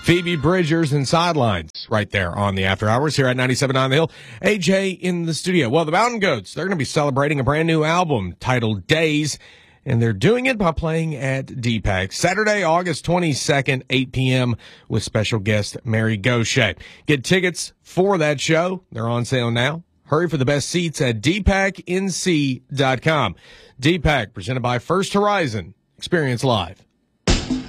Phoebe Bridgers and Sidelines right there on the After Hours here at 97.9 The Hill. AJ in the studio. Well, the Mountain Goats, they're going to be celebrating a brand new album titled Days, and they're doing it by playing at DPAC Saturday, August 22nd, 8 p.m. with special guest Mary Gauthier. Get tickets for that show. They're on sale now. Hurry for the best seats at dpacnc.com. DPAC, presented by First Horizon. Experience live.